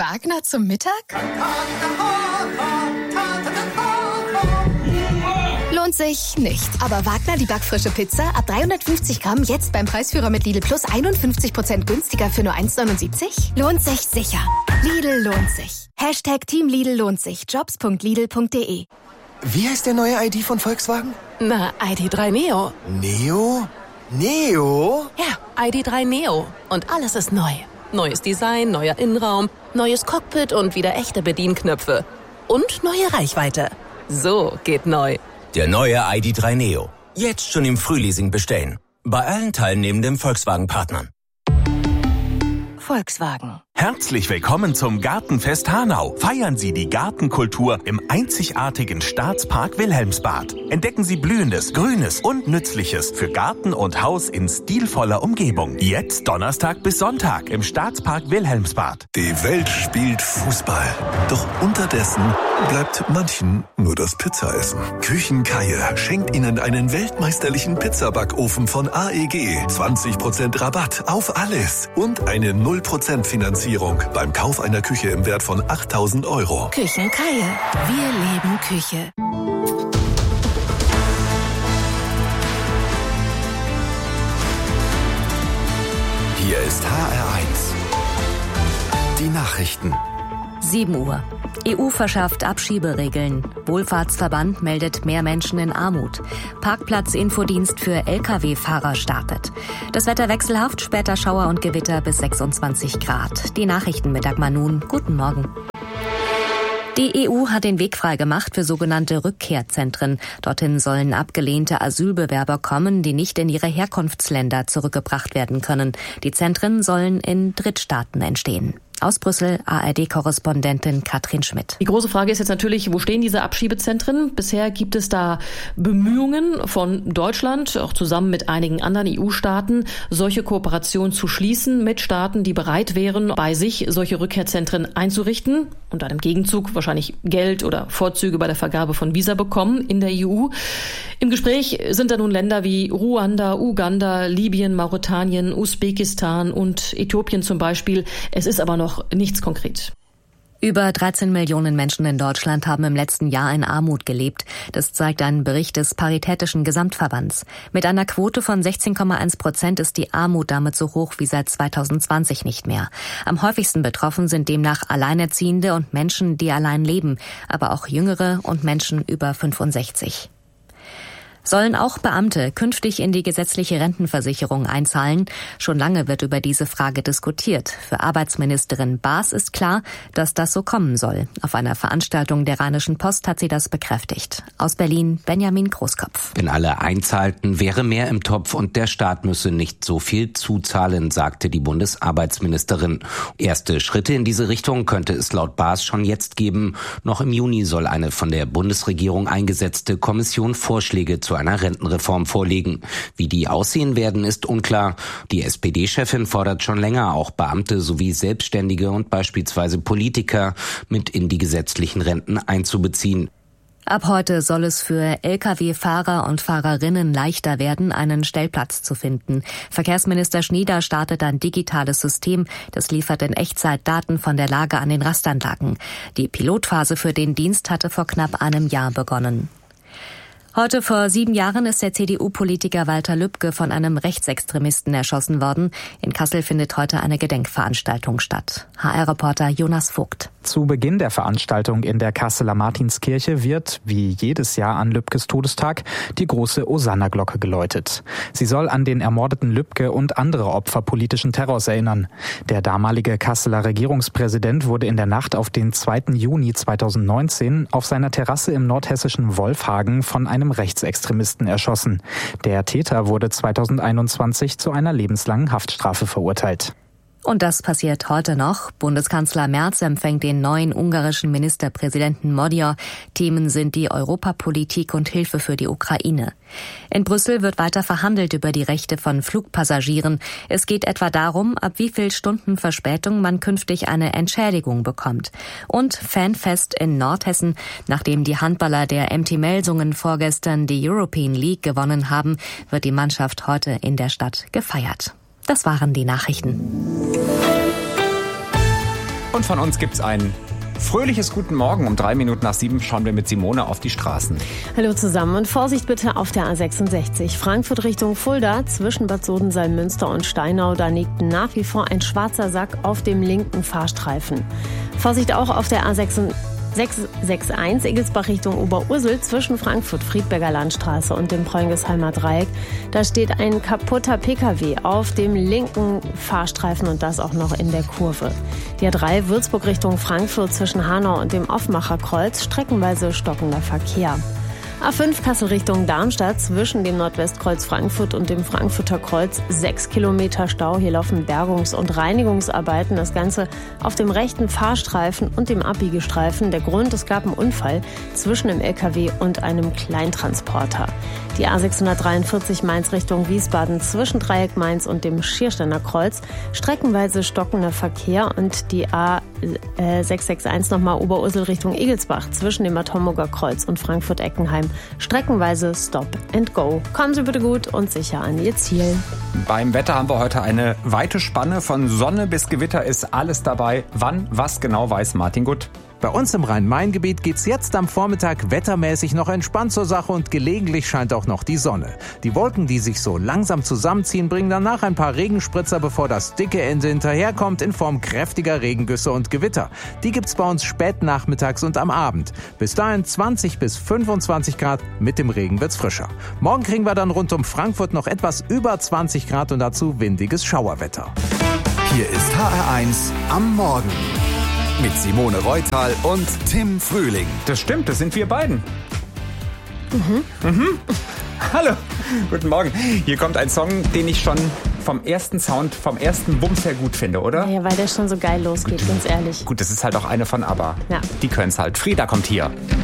Wagner zum Mittag? Lohnt sich nicht. Aber Wagner, die backfrische Pizza, ab 350 Gramm, jetzt beim Preisführer mit Lidl Plus 51% günstiger für nur 1,79? Lohnt sich sicher. Lidl lohnt sich. Hashtag Team Lidl lohnt sich. Jobs.lidl.de. Wie heißt der neue ID von Volkswagen? Na, ID.3 Neo. Neo? Neo? Ja, ID.3 Neo. Und alles ist neu. Neues Design, neuer Innenraum, neues Cockpit und wieder echte Bedienknöpfe. Und neue Reichweite. So geht neu. Der neue ID.3 Neo. Jetzt schon im Frühleasing bestellen. Bei allen teilnehmenden Volkswagen-Partnern. Volkswagen. Herzlich willkommen zum Gartenfest Hanau. Feiern Sie die Gartenkultur im einzigartigen Staatspark Wilhelmsbad. Entdecken Sie Blühendes, Grünes und Nützliches für Garten und Haus in stilvoller Umgebung. Jetzt Donnerstag bis Sonntag im Staatspark Wilhelmsbad. Die Welt spielt Fußball. Doch unterdessen bleibt manchen nur das Pizzaessen. Küchenkeier schenkt Ihnen einen weltmeisterlichen Pizzabackofen von AEG. 20% Rabatt auf alles. Und eine 0% Finanzierung beim Kauf einer Küche im Wert von 8.000 €. Küchenkeier. Wir leben Küche. Hier ist HR1. Die Nachrichten. 7 Uhr. EU verschafft Abschieberegeln. Wohlfahrtsverband meldet mehr Menschen in Armut. Parkplatzinfodienst für Lkw-Fahrer startet. Das Wetter wechselhaft, später Schauer und Gewitter bis 26 Grad. Die Nachrichten mit Dagmar Nun. Guten Morgen. Die EU hat den Weg freigemacht für sogenannte Rückkehrzentren. Dorthin sollen abgelehnte Asylbewerber kommen, die nicht in ihre Herkunftsländer zurückgebracht werden können. Die Zentren sollen in Drittstaaten entstehen. Aus Brüssel, ARD-Korrespondentin Katrin Schmidt. Die große Frage ist jetzt natürlich, wo stehen diese Abschiebezentren? Bisher gibt es da Bemühungen von Deutschland, auch zusammen mit einigen anderen EU-Staaten, solche Kooperationen zu schließen mit Staaten, die bereit wären, bei sich solche Rückkehrzentren einzurichten und dann im Gegenzug wahrscheinlich Geld oder Vorzüge bei der Vergabe von Visa bekommen in der EU. Im Gespräch sind da nun Länder wie Ruanda, Uganda, Libyen, Mauretanien, Usbekistan und Äthiopien zum Beispiel. Es ist aber noch nichts konkret. Über 13 Millionen Menschen in Deutschland haben im letzten Jahr in Armut gelebt. Das zeigt ein Bericht des Paritätischen Gesamtverbands. Mit einer Quote von 16,1% ist die Armut damit so hoch wie seit 2020 nicht mehr. Am häufigsten betroffen sind demnach Alleinerziehende und Menschen, die allein leben, aber auch Jüngere und Menschen über 65. Sollen auch Beamte künftig in die gesetzliche Rentenversicherung einzahlen? Schon lange wird über diese Frage diskutiert. Für Arbeitsministerin Baas ist klar, dass das so kommen soll. Auf einer Veranstaltung der Rheinischen Post hat sie das bekräftigt. Aus Berlin, Benjamin Großkopf. Wenn alle einzahlten, wäre mehr im Topf und der Staat müsse nicht so viel zuzahlen, sagte die Bundesarbeitsministerin. Erste Schritte in diese Richtung könnte es laut Baas schon jetzt geben. Noch im Juni soll eine von der Bundesregierung eingesetzte Kommission Vorschläge zu einer Rentenreform vorlegen. Wie die aussehen werden, ist unklar. Die SPD-Chefin fordert schon länger, auch Beamte sowie Selbstständige und beispielsweise Politiker mit in die gesetzlichen Renten einzubeziehen. Ab heute soll es für Lkw-Fahrer und Fahrerinnen leichter werden, einen Stellplatz zu finden. Verkehrsminister Schnieder startet ein digitales System, das liefert in Echtzeit Daten von der Lage an den Rastanlagen. Die Pilotphase für den Dienst hatte vor knapp einem Jahr begonnen. Heute vor 7 Jahren ist der CDU-Politiker Walter Lübcke von einem Rechtsextremisten erschossen worden. In Kassel findet heute eine Gedenkveranstaltung statt. HR-Reporter Jonas Vogt. Zu Beginn der Veranstaltung in der Kasseler Martinskirche wird, wie jedes Jahr an Lübkes Todestag, die große Osanna-Glocke geläutet. Sie soll an den ermordeten Lübcke und andere Opfer politischen Terrors erinnern. Der damalige Kasseler Regierungspräsident wurde in der Nacht auf den 2. Juni 2019 auf seiner Terrasse im nordhessischen Wolfhagen von einem Rechtsextremisten erschossen. Der Täter wurde 2021 zu einer lebenslangen Haftstrafe verurteilt. Und das passiert heute noch. Bundeskanzler Merz empfängt den neuen ungarischen Ministerpräsidenten Magyar. Themen sind die Europapolitik und Hilfe für die Ukraine. In Brüssel wird weiter verhandelt über die Rechte von Flugpassagieren. Es geht etwa darum, ab wie viel Stunden Verspätung man künftig eine Entschädigung bekommt. Und Fanfest in Nordhessen. Nachdem die Handballer der MT Melsungen vorgestern die European League gewonnen haben, wird die Mannschaft heute in der Stadt gefeiert. Das waren die Nachrichten. Und von uns gibt's ein fröhliches Guten Morgen. Um 7:03 schauen wir mit Simone auf die Straßen. Hallo zusammen und Vorsicht bitte auf der A66. Frankfurt Richtung Fulda zwischen Bad Sodensalm-Münster und Steinau. Da liegt nach wie vor ein schwarzer Sack auf dem linken Fahrstreifen. Vorsicht auch auf der A661 Egelsbach Richtung Oberursel zwischen Frankfurt-Friedberger Landstraße und dem Preungesheimer Dreieck. Da steht ein kaputter Pkw auf dem linken Fahrstreifen und das auch noch in der Kurve. Die A3 Würzburg Richtung Frankfurt zwischen Hanau und dem Offenbacher-Kreuz, streckenweise stockender Verkehr. A5 Kassel Richtung Darmstadt zwischen dem Nordwestkreuz Frankfurt und dem Frankfurter Kreuz 6 Kilometer Stau. Hier laufen Bergungs- und Reinigungsarbeiten. Das Ganze auf dem rechten Fahrstreifen und dem Abbiegestreifen. Der Grund, es gab einen Unfall zwischen dem LKW und einem Kleintransporter. Die A643 Mainz Richtung Wiesbaden zwischen Dreieck Mainz und dem Schiersteiner Kreuz. Streckenweise stockender Verkehr und die A661 nochmal Oberursel Richtung Egelsbach zwischen dem Bad Homburger Kreuz und Frankfurt-Eckenheim. Streckenweise Stop and Go. Kommen Sie bitte gut und sicher an Ihr Ziel. Beim Wetter haben wir heute eine weite Spanne. Von Sonne bis Gewitter ist alles dabei. Wann, was genau, weiß Martin Gutt. Bei uns im Rhein-Main-Gebiet geht's jetzt am Vormittag wettermäßig noch entspannt zur Sache und gelegentlich scheint auch noch die Sonne. Die Wolken, die sich so langsam zusammenziehen, bringen danach ein paar Regenspritzer, bevor das dicke Ende hinterherkommt in Form kräftiger Regengüsse und Gewitter. Die gibt's bei uns spät nachmittags und am Abend. Bis dahin 20 bis 25 Grad, mit dem Regen wird's frischer. Morgen kriegen wir dann rund um Frankfurt noch etwas über 20 Grad und dazu windiges Schauerwetter. Hier ist HR1 am Morgen. Mit Simone Reutal und Tim Frühling. Das stimmt, das sind wir beiden. Hallo, guten Morgen. Hier kommt ein Song, den ich schon vom ersten Sound, vom ersten Bums her gut finde, oder? Ja, weil der schon so geil losgeht, ganz ehrlich. Gut, das ist halt auch eine von ABBA. Ja. Die können's halt. Frieda kommt hier.